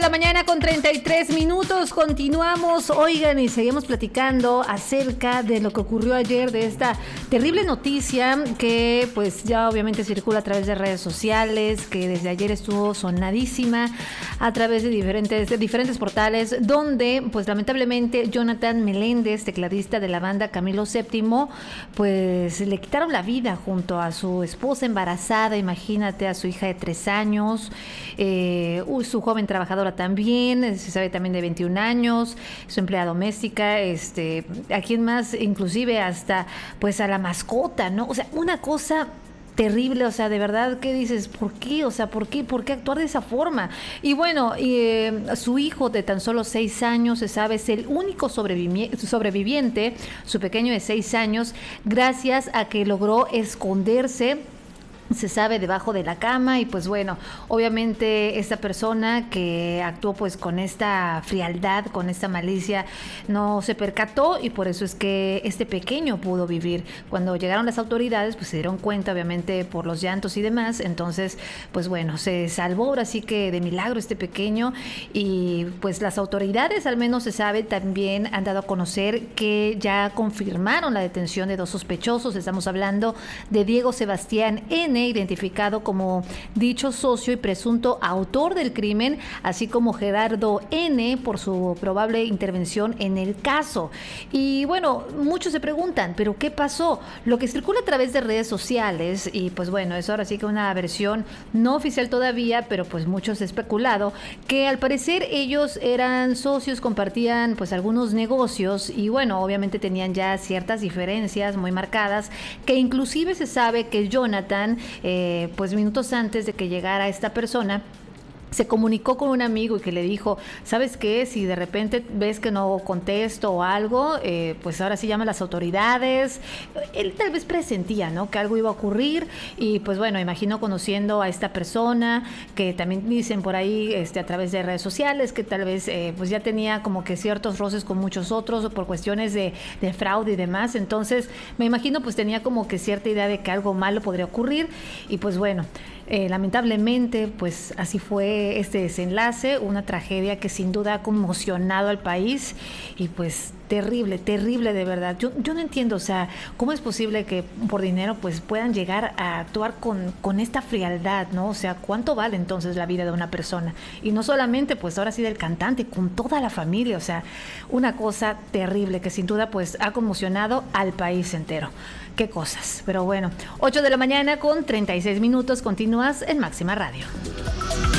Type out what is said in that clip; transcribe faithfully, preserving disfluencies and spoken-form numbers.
La mañana con treinta y tres minutos, continuamos, oigan, y seguimos platicando acerca de lo que ocurrió ayer, de esta terrible noticia que pues ya obviamente circula a través de redes sociales, que desde ayer estuvo sonadísima a través de diferentes, de diferentes portales, donde pues lamentablemente Jonathan Meléndez, tecladista de la banda Camilo séptimo, pues le quitaron la vida junto a su esposa embarazada, imagínate, a su hija de tres años, eh, su joven trabajadora también, se sabe también de veintiún años, su empleada doméstica, este, a quien más, inclusive hasta pues a la mascota, ¿no? O sea, una cosa terrible, o sea, de verdad, ¿qué dices? ¿Por qué? O sea, ¿por qué? ¿Por qué actuar de esa forma? Y bueno, eh, su hijo de tan solo seis años, se sabe, es el único sobrevivi- sobreviviente, su pequeño de seis años, gracias a que logró esconderse, se sabe, debajo de la cama. Y pues bueno, obviamente esta persona que actuó pues con esta frialdad, con esta malicia, no se percató, y por eso es que este pequeño pudo vivir. Cuando llegaron las autoridades, pues se dieron cuenta, obviamente por los llantos y demás, entonces pues bueno, se salvó ahora sí que de milagro este pequeño. Y pues las autoridades, al menos se sabe, también han dado a conocer que ya confirmaron la detención de dos sospechosos. Estamos hablando de Diego Sebastián N., identificado como dicho socio y presunto autor del crimen, así como Gerardo N., por su probable intervención en el caso. Y bueno, muchos se preguntan, ¿pero qué pasó? Lo que circula a través de redes sociales, y pues bueno, es ahora sí que una versión no oficial todavía, pero pues muchos especulado, que al parecer ellos eran socios, compartían pues algunos negocios, y bueno, obviamente tenían ya ciertas diferencias muy marcadas, que inclusive se sabe que Jonathan, Eh, pues minutos antes de que llegara esta persona, se comunicó con un amigo y que le dijo, ¿sabes qué? Si de repente ves que no contesto o algo, eh, pues ahora sí llama a las autoridades. Él tal vez presentía, ¿no?, que algo iba a ocurrir, y pues bueno, imagino, conociendo a esta persona, que también dicen por ahí este, a través de redes sociales, que tal vez eh, pues ya tenía como que ciertos roces con muchos otros por cuestiones de, de fraude y demás. Entonces me imagino pues tenía como que cierta idea de que algo malo podría ocurrir, y pues bueno, Eh, lamentablemente, pues así fue este desenlace, una tragedia que sin duda ha conmocionado al país, y pues terrible, terrible de verdad. Yo, yo no entiendo, o sea, cómo es posible que por dinero pues puedan llegar a actuar con, con esta frialdad, ¿no? O sea, ¿cuánto vale entonces la vida de una persona? Y no solamente pues ahora sí del cantante, con toda la familia, o sea, una cosa terrible que sin duda pues ha conmocionado al país entero. Qué cosas, pero bueno, ocho de la mañana con treinta y seis minutos, continúas en Máxima Radio.